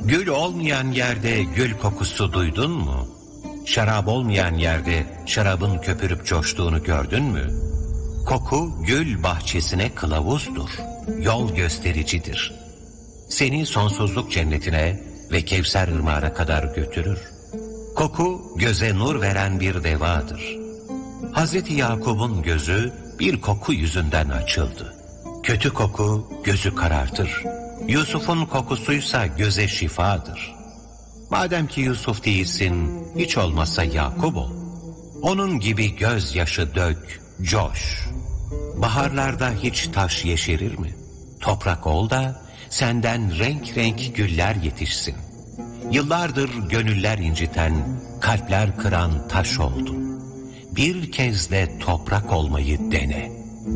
Gül olmayan yerde gül kokusu duydun mu? Şarap olmayan yerde şarabın köpürüp coştuğunu gördün mü? Koku gül bahçesine kılavuzdur, yol göstericidir. Seni sonsuzluk cennetine ve Kevser ırmağına kadar götürür. Koku göze nur veren bir devadır. Hazreti Yakup'un gözü bir koku yüzünden açıldı. Kötü koku gözü karartır. Yusuf'un kokusuysa göze şifadır. Madem ki Yusuf değilsin, hiç olmazsa Yakup ol. Onun gibi gözyaşı dök, coş. Baharlarda hiç taş yeşerir mi? Toprak ol da senden renk renk güller yetişsin. Yıllardır gönüller inciten, kalpler kıran taş oldun. Bir kez de toprak olmayı dene.